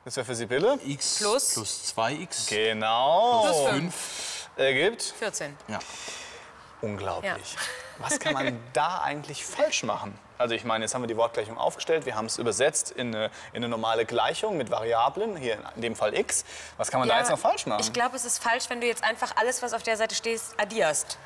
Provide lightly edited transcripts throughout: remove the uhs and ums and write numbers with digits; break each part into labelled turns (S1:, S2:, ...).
S1: Das wäre für Sibylle.
S2: X plus 2x.
S1: Genau.
S3: Plus
S2: 5
S1: ergibt
S3: 14.
S2: Ja.
S1: unglaublich.
S3: Ja.
S1: Was kann man da eigentlich falsch machen? Also ich meine, jetzt haben wir die Wortgleichung aufgestellt, wir haben es übersetzt in eine normale Gleichung mit Variablen, hier in dem Fall x. Was kann man da jetzt noch falsch machen?
S3: Ich glaube, es ist falsch, wenn du jetzt einfach alles, was auf der Seite steht, addierst.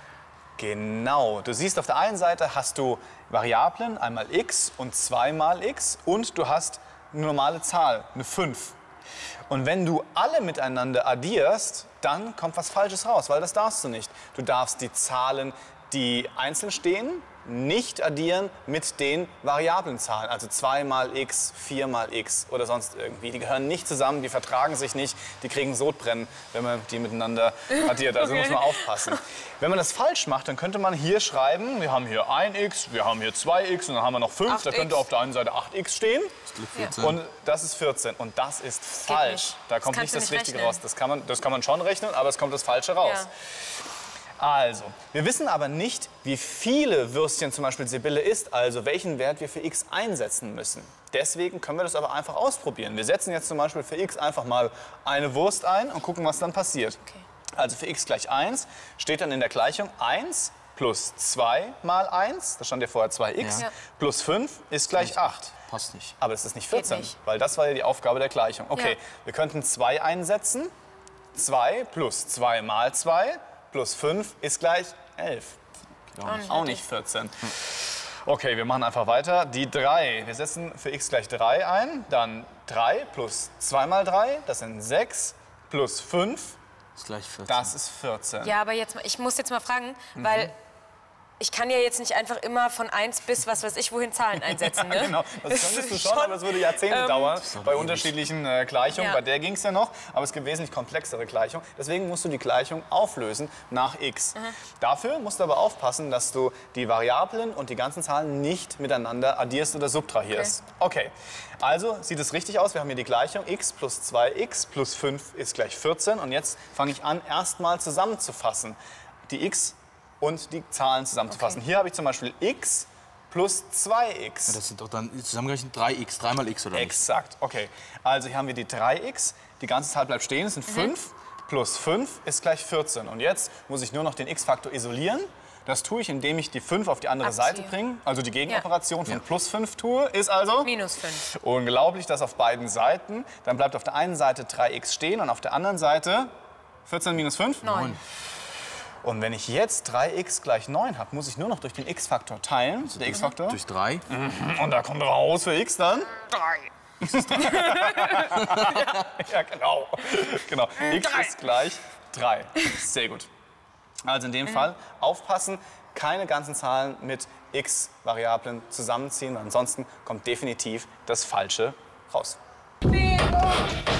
S1: Genau. Du siehst, auf der einen Seite hast du Variablen, einmal x und zweimal x, und du hast eine normale Zahl, eine 5. Und wenn du alle miteinander addierst, dann kommt was Falsches raus, weil das darfst du nicht. Du darfst die Zahlen, die einzeln stehen, nicht addieren mit den Variablenzahlen. Also 2 mal x, 4 mal x oder sonst irgendwie. Die gehören nicht zusammen, die vertragen sich nicht, die kriegen Sodbrennen, wenn man die miteinander addiert. Also muss man aufpassen. Wenn man das falsch macht, dann könnte man hier schreiben, wir haben hier 1x, wir haben hier 2x und dann haben wir noch 5.
S3: 8x.
S1: Da könnte auf der einen Seite 8x stehen.
S2: Das
S1: Und das ist 14. Und das ist falsch.
S3: nicht.
S1: Da kommt
S3: kannst
S1: nicht das
S3: du nicht
S1: Richtige
S3: rechnen.
S1: raus. Das kann man schon rechnen, aber es kommt das Falsche raus.
S3: Ja.
S1: Also, wir wissen aber nicht, wie viele Würstchen zum Beispiel Sibylle isst, also welchen Wert wir für x einsetzen müssen. Deswegen können wir das aber einfach ausprobieren. Wir setzen jetzt zum Beispiel für x einfach mal eine Wurst ein und gucken, was dann passiert.
S3: Okay.
S1: Also für x gleich 1 steht dann in der Gleichung 1 plus 2 mal 1, da stand ja vorher 2x,
S3: Ja.
S1: plus 5 ist gleich 8.
S2: passt nicht.
S1: Aber das ist nicht 14,
S3: nicht.
S1: weil das war ja die Aufgabe der Gleichung. Okay,
S3: Ja.
S1: wir könnten 2 einsetzen. 2 plus 2 mal 2 plus 5 ist gleich 11. Auch nicht 14. Okay, wir machen einfach weiter. Die 3, wir setzen für x gleich 3 ein. Dann 3 plus 2 mal 3, das sind 6, plus 5,
S2: Ist gleich 14.
S1: das ist 14.
S3: Ja, aber jetzt, ich muss jetzt mal fragen, weil ich kann ja jetzt nicht einfach immer von 1 bis was weiß ich wohin Zahlen einsetzen. Ne?
S1: Genau, das könntest du schon, aber es würde Jahrzehnte dauern bei unterschiedlichen Gleichungen.
S3: Ja.
S1: Bei der ging es ja noch, aber es gibt wesentlich komplexere Gleichungen. Deswegen musst du die Gleichung auflösen nach x. Dafür musst du aber aufpassen, dass du die Variablen und die ganzen Zahlen nicht miteinander addierst oder subtrahierst. Okay, also sieht es richtig aus. Wir haben hier die Gleichung x plus 2x plus 5 ist gleich 14. Und jetzt fange ich an, erstmal zusammenzufassen. Die x und die Zahlen zusammenzufassen.
S3: Okay.
S1: Hier habe ich zum Beispiel x plus 2x.
S2: Das sind doch dann zusammengerechnet 3x, 3 mal x oder nicht?
S1: Exakt, okay. Also hier haben wir die 3x, die ganze Zahl bleibt stehen, das sind 5, plus 5 ist gleich 14. Und jetzt muss ich nur noch den x-Faktor isolieren. Das tue ich, indem ich die 5 auf die andere
S3: Abziehe.
S1: Seite bringe. Also die Gegenoperation von
S2: Ja.
S1: plus 5 tue, ist also
S3: Minus 5.
S1: unglaublich, das auf beiden Seiten. Dann bleibt auf der einen Seite 3x stehen und auf der anderen Seite 14 minus 5?
S3: 9.
S1: Und wenn ich jetzt 3x gleich 9 habe, muss ich nur noch durch den x-Faktor teilen. Der x-Faktor.
S2: Durch 3.
S1: Und da kommt raus für x dann
S3: 3.
S1: Ja, genau. Genau. X ist gleich 3. Sehr gut. Also in dem Fall aufpassen, keine ganzen Zahlen mit x-Variablen zusammenziehen, weil ansonsten kommt definitiv das Falsche raus.